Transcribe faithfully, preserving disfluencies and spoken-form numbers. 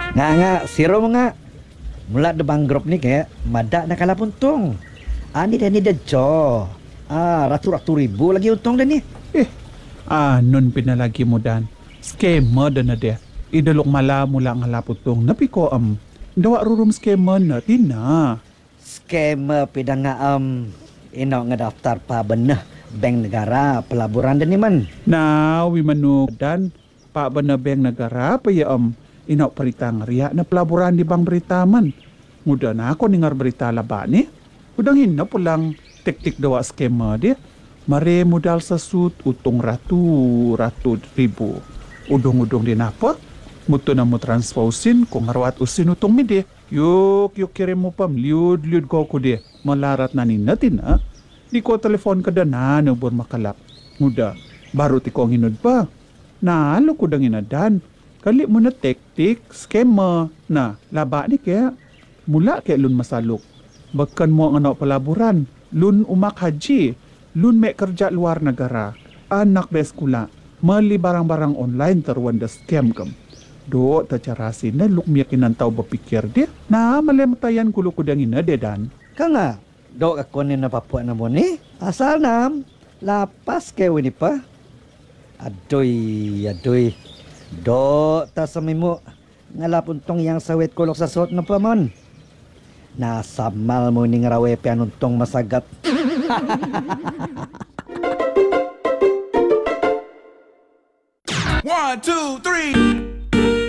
Nga nga, siro mo nga. Mula de banggrop ni kayak madak na kala puntung. Ani dah ni dah jo. Ah, ratu-ratu ribu lagi untung dah ni. Eh, ah, nun pinalagi mo dan. Scammer da na de. Idalok mala mula nga laputong. Napiko am. Dawa rurum scammer na tina. Scammer pidang nga um, ino nga daftar pa benah bank negara pelaburan dah ni man. Na, wimanu dan. Pa ba na beng negara pa ya am. Inaw paritang riya na pelaburan di bang berita man. Muda na ako ningar berita laba ni. Udang hina pulang tik-tik dawa skema dia. Mare modal sasut utong ratu ratu ribu. Udong-udong din apa? Muto na mo transposin kung ngarawat usin utong mi dia. Yuk, yuk kirim mo pam. Liud-liud ko ko dia. Malarat na ninatin ha. Di ko telepon ka na nabur makalap. Muda, baru ti ko ang hinod pa. Naalo ko dang inadan. Kali mo na tektik, skema na laba ni kaya mula kay lun masalok. Bagkan mo ang anak palaburan, lun umak haji, lun may kerja luar negara, anak beskula, mali barang-barang online taruan da scam kam. Do ta carasin na lukmiyakin ang tao bapikir dia, na malemtayan kulo ko dang ina dedan. Ka nga, do ako ni napapua na mo ni. Asal nam, lapas kay wini pa. Adoy, adoy. Do, ta sa mo, ngalapon tong yang sawit kulok sa suot na pamon. Nasamal mo ni ngarawe pianuntong masagat. One, two, three.